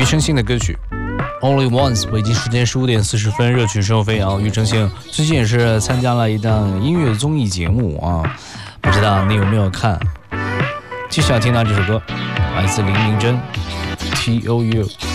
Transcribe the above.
承信的歌曲 Only Once。 北京时间15点40分，热曲生活飞扬。庾澄庆最近也是参加了一档音乐综艺节目啊，不知道你有没有看？继续要听到这首歌，来自林明珍 TOU。